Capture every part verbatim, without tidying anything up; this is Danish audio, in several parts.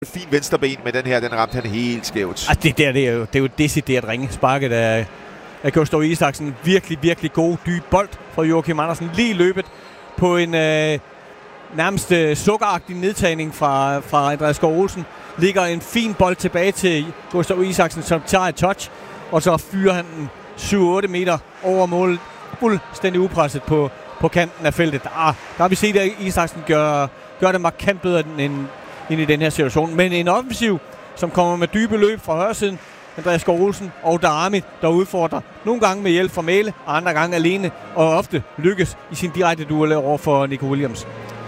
fin venstreben, med den her, den ramte han helt skævt. Altså det der, det er jo, det er jo decideret ringe sparket af, af Gustav Isaksen. Virkelig, virkelig god, dyb bold fra Joachim Andersen. Lige løbet på en øh, nærmest øh, sukkeragtig nedtagning fra, fra Andreas Skov Olsen. Ligger en fin bold tilbage til Gustav Isaksen, som tager et touch, og så fyrer han den syv otte meter over målet. Fuldstændig upresset på, på kanten af feltet. Ah, der har vi set, at Isaksen gør, gør det markant bedre end, end i den her situation. Men en offensiv, som kommer med dybe løb fra højresiden. Andreas Skov Olsen og Darami, der udfordrer nogle gange med hjælp fra Mæhle, og andre gange alene, og ofte lykkes i sin direkte duel over for Nico Williams.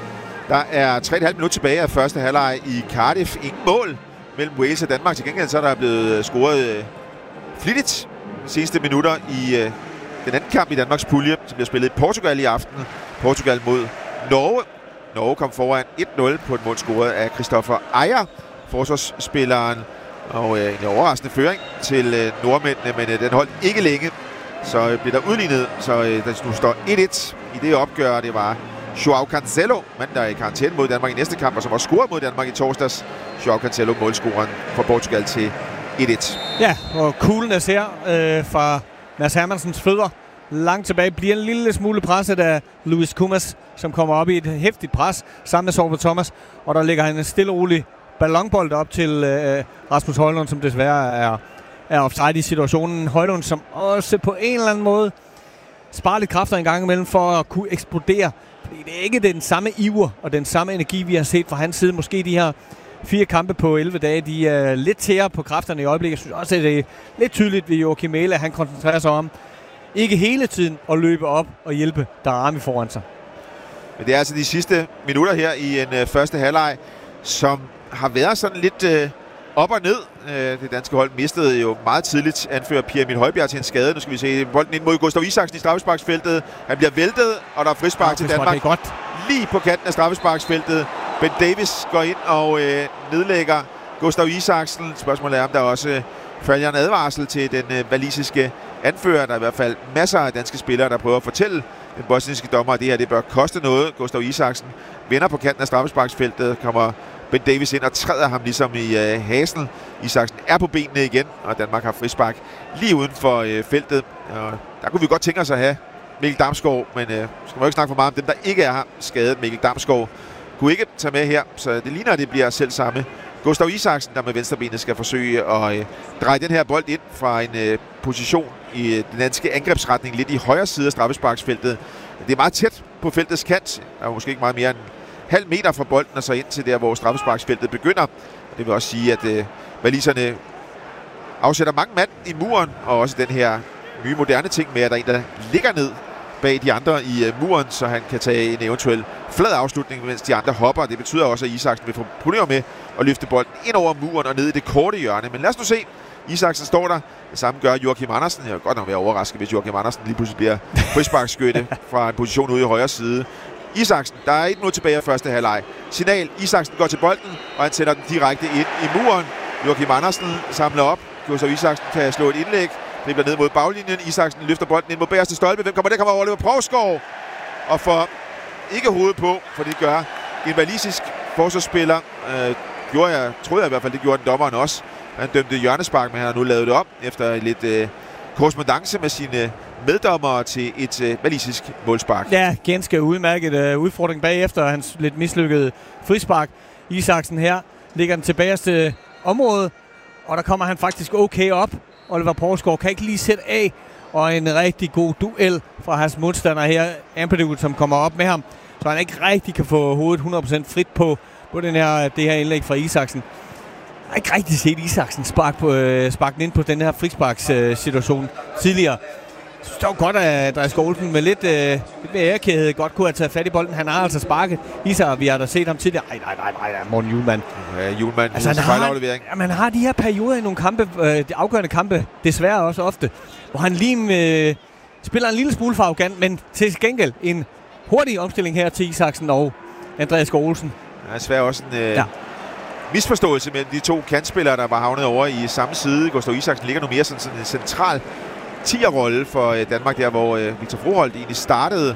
Der er tre komma fem minutter tilbage af første halvleg i Cardiff. Ingen mål mellem Wales og Danmark. Til gengæld så er der blevet scoret øh, flittigt de seneste minutter i øh, den anden kamp i Danmarks pulje, som bliver spillet i Portugal i aften. Portugal mod Norge. Norge kom foran et nul på et mål scoret af Christopher Ejer, forsvarsspilleren. Og øh, en overraskende føring til øh, nordmændene, men øh, den holdt ikke længe. Så øh, bliver der udlignet, så øh, der nu står et et i det opgør. Det var Joao Cancelo, mand der er i karantæne mod Danmark i næste kamp, og som også scorede mod Danmark i torsdags. Joao Cancelo, målscoreren for Portugal til et et. Ja, og coolness her øh, fra Mads Hermansens fødder. Langt tilbage bliver en lille smule presset af Luis Kumas, som kommer op i et hæftigt pres sammen med Sorbo Thomas. Og der ligger han en stille og rolig ballonbold op til øh, Rasmus Højlund, som desværre er, er offside i situationen. Højlund, som også på en eller anden måde sparer lidt kræfter en gang imellem for at kunne eksplodere. Fordi det er ikke den samme iver og den samme energi, vi har set fra hans side. Måske de her fire kampe på elleve dage, de er lidt tære på kræfterne i øjeblikket. Jeg synes også, at det er lidt tydeligt ved Joachim Mæhle, at han koncentrerer sig om ikke hele tiden at løbe op og hjælpe Darami foran sig. Men det er altså de sidste minutter her i en øh, første halvleg, som har været sådan lidt øh, op og ned. Øh, det danske hold mistede jo meget tidligt anfører Pierre Emil Højbjerg til en skade. Nu skal vi se bolden ind mod Gustav Isaksen i straffesparksfeltet. Han bliver væltet, og der er frispark ja, til Danmark. Godt. Lige på kanten af straffesparksfeltet. Ben Davis går ind og øh, nedlægger Gustav Isaksen. Spørgsmålet er, om der også øh, falder en advarsel til den øh, walisiske anfører. Der er i hvert fald masser af danske spillere, der prøver at fortælle den bosniske dommer, at det her det bør koste noget. Gustav Isaksen vender på kanten af straffesparksfeltet, kommer Ben Davis ind og træder ham ligesom i øh, hasen. Isaksen er på benene igen, og Danmark har frispark lige uden for øh, feltet. Og der kunne vi godt tænke os at have Mikkel Damsgaard, men øh, skal man ikke snakke for meget om dem, der ikke er skadet. Mikkel Damsgaard kunne ikke tage med her, så det ligner, at det bliver selv samme Gustav Isaksen, der med venstrebenet skal forsøge at øh, dreje den her bold ind fra en øh, position i øh, den danske angrebsretning, lidt i højre side af straffesparksfeltet. Det er meget tæt på feltets kant. Der er måske ikke meget mere end halv meter fra bolden og så ind til der, hvor straffesparksfeltet begynder. Det vil også sige, at øh, waliserne afsætter mange mand i muren, og også den her nye moderne ting med, at der er en, der ligger ned bag de andre i øh, muren, så han kan tage en eventuel flad afslutning, mens de andre hopper. Det betyder også, at Isaksen vil få problemer med at løfte bolden ind over muren og ned i det korte hjørne. Men lad os nu se. Isaksen står der. Det samme gør Joachim Andersen. Jeg vil godt nok være overrasket, hvis Joachim Andersen lige pludselig bliver frisparksskytte fra en position ude i højre side. Isaksen, der er et minut tilbage af første halvleg. Signal, Isaksen går til bolden, og han sætter den direkte ind i muren. Joachim Andersen samler op. Gustav Isaksen kan slå et indlæg. Det bliver ned mod baglinjen. Isaksen løfter bolden ind mod bagerste stolpe. Hvem kommer det? Kommer Oliver Provskov. Og får ikke hovedet på, for det gør en walisisk forsvarsspiller. Øh, gjorde jeg, troede jeg i hvert fald, det gjorde den dommeren også. Han dømte hjørnespark, men han har nu lavet det op efter lidt øh, korrespondance med sine meddommere til et øh, walisisk målspark. Ja, ganske udmærket øh, udfordring bagefter hans lidt mislykkede frispark. Isaksen her ligger den tilbageste område, og der kommer han faktisk okay op. Oliver Poulsgaard kan ikke lige sætte af, og en rigtig god duel fra hans modstander her, Ampadu, som kommer op med ham, så han ikke rigtig kan få hovedet hundrede procent frit på, på den her, det her indlæg fra Isaksen. Jeg har ikke rigtig set Isaksen spark, på, øh, spark den ind på den her frisparkssituation øh, tidligere. Jeg synes, det var godt, at Andreas Skov Olsen med lidt, øh, lidt mere ærekæde godt kunne have taget fat i bolden. Han har altså sparket Isak, vi har da set ham tidligere. Ej, nej, nej, nej, nej, Morten Hjulmand. Ja, Hjulmand, altså, han har, ja, man har de her perioder i nogle kampe, øh, de afgørende kampe, desværre også ofte, hvor han lige øh, spiller en lille smule for arrogant, men til gengæld en hurtig omstilling her til Isaksen og Andreas Skov Olsen. Ja, desværre også en øh, ja. misforståelse mellem de to kantspillere, der var havnet over i samme side. Gustav Isaksen ligger nu mere sådan en central tier-rolle for øh, Danmark, der hvor øh, Victor Froholt egentlig startede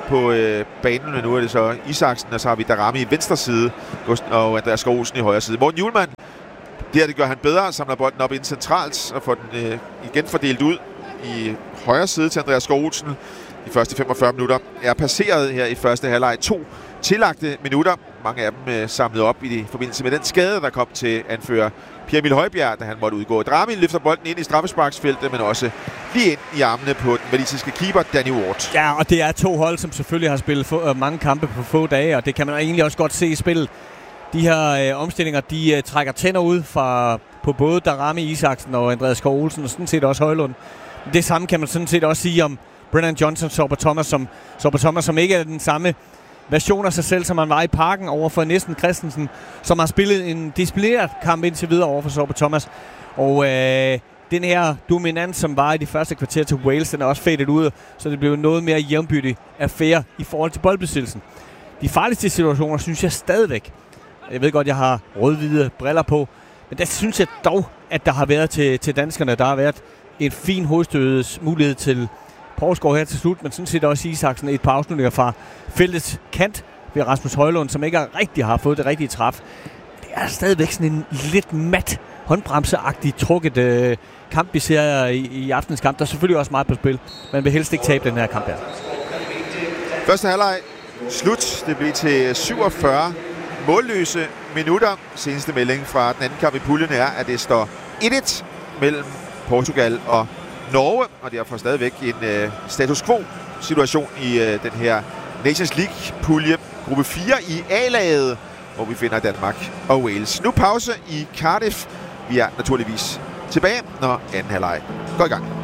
på øh, banen, men nu er det så Isaksen, og så har vi Darami i venstre side, og Andreas Skov Olsen i højre side. Morten Hjulmand, det her det gør han bedre, samler bolden op ind centralt, og får den øh, igen fordelt ud i højre side til Andreas Skov Olsen. De første femogfyrre minutter er passeret her i første halvleg. To tillagte minutter. Mange af dem øh, samlet op i forbindelse med den skade, der kom til anfører Pierre Emil Højbjerg, da han måtte udgå. Darami løfter bolden ind i straffesparksfeltet, men også lige ind i armene på den walisiske keeper, Danny Ward. Ja, og det er to hold, som selvfølgelig har spillet få, øh, mange kampe på få dage, og det kan man egentlig også godt se i spillet. De her øh, omstillinger, de øh, trækker tænder ud fra, på både Darami Isaksen og Andreas Skov Olsen, og sådan set også Højlund. Det samme kan man sådan set også sige om Brennan Johnson, Sorba Thomas, som, Sorba Thomas, som ikke er den samme version af sig selv, som han var i Parken over for Næsten Christensen, som har spillet en disciplineret kamp indtil videre over for Sorba Thomas. Og øh, den her dominans, som var i de første kvarter til Wales, den er også fadet ud, så det blev noget mere jævnbyttig affære i forhold til boldbesiddelsen. De farligste situationer synes jeg stadigvæk, jeg ved godt, jeg har rød-hvide briller på, men der synes jeg dog, at der har været til, til danskerne, der har været en fin hovedstødes mulighed til Poulsgaard her til slut, men sådan set også Isaksen et par afslutninger fra feltets kant ved Rasmus Højlund, som ikke rigtig har fået det rigtige træf. Det er stadigvæk sådan en lidt mat, håndbremseagtig trukket øh, kamp, vi ser i, i aftens kamp. Der er selvfølgelig også meget på spil, men vil helst ikke tabe den her kamp her. Første halvleg slut. Det bliver til syvogfyrre målløse minutter. Seneste melding fra den anden kamp i puljen er, at det står et et mellem Portugal og Norge, og derfor stadigvæk en øh, status quo-situation i øh, den her Nations League-pulje. Gruppe fire i A-laget, hvor vi finder Danmark og Wales. Nu pause i Cardiff. Vi er naturligvis tilbage, når anden halvleg går i gang.